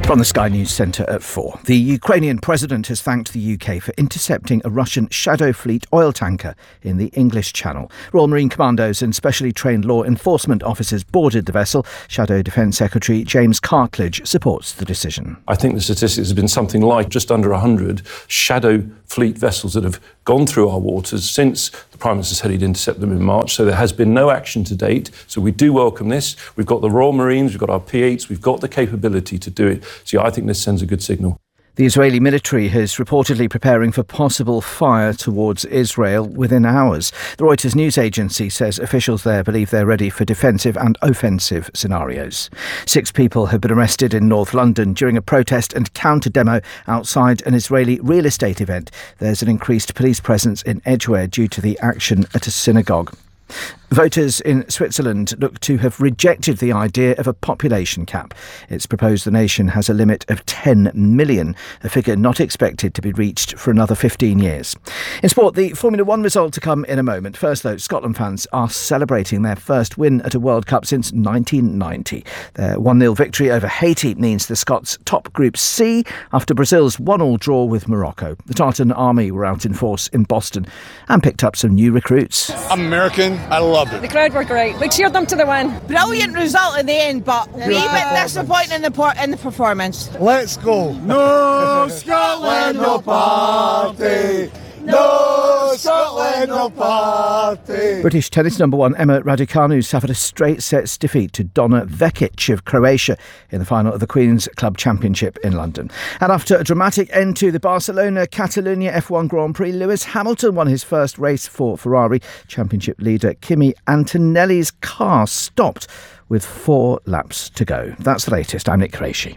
From the Sky News Centre at 4. The Ukrainian president has thanked the UK for intercepting a Russian Shadow Fleet oil tanker in the English Channel. Royal Marine Commandos and specially trained law enforcement officers boarded the vessel. Shadow Defence Secretary James Cartledge supports the decision. I think the statistics have been something like just under 100 Shadow Fleet vessels that have gone through our waters since the Prime Minister said he'd intercept them in March. So there has been no action to date. So we do welcome this. We've got the Royal Marines, we've got our P8s, we've got the capability to do it. So yeah, I think this sends a good signal. The Israeli military is reportedly preparing for possible fire towards Israel within hours. The Reuters news agency says officials there believe they're ready for defensive and offensive scenarios. 6 people have been arrested in North London during a protest and counter-demo outside an Israeli real estate event. There's an increased police presence in Edgware due to the action at a synagogue. Voters in Switzerland look to have rejected the idea of a population cap. It's proposed the nation has a limit of 10 million, a figure not expected to be reached for another 15 years. In sport, the Formula 1 result to come in a moment. First, though, Scotland fans are celebrating their first win at a World Cup since 1990. Their 1-0 victory over Haiti means the Scots top Group C after Brazil's 1-1 draw with Morocco. The Tartan Army were out in force in Boston and picked up some new recruits. I'm American. I loved it. The crowd were great. We cheered them to the win. Brilliant result in the end, but a wee bit disappointing in the performance. Let's go. No Scotland, no party. No Scotland, no party. British tennis number 1 Emma Raducanu suffered a straight sets defeat to Donna Vekic of Croatia in the final of the Queen's Club Championship in London. And after a dramatic end to the Barcelona-Catalunya F1 Grand Prix, Lewis Hamilton won his first race for Ferrari. Championship leader Kimi Antonelli's car stopped with 4 laps to go. That's the latest. I'm Nick Qureshi.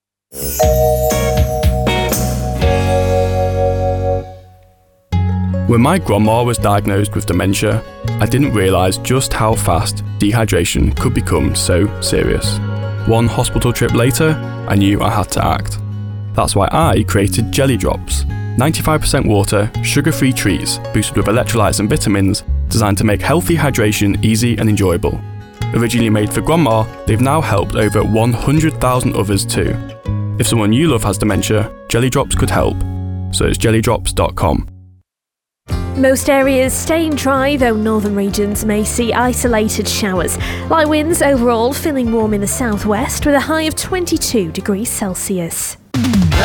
When my grandma was diagnosed with dementia, I didn't realise just how fast dehydration could become so serious. One hospital trip later, I knew I had to act. That's why I created Jelly Drops. 95% water, sugar-free treats, boosted with electrolytes and vitamins, designed to make healthy hydration easy and enjoyable. Originally made for grandma, they've now helped over 100,000 others too. If someone you love has dementia, Jelly Drops could help. So it's jellydrops.com. Most areas staying dry, though northern regions may see isolated showers. Light winds overall, feeling warm in the southwest with a high of 22 degrees Celsius.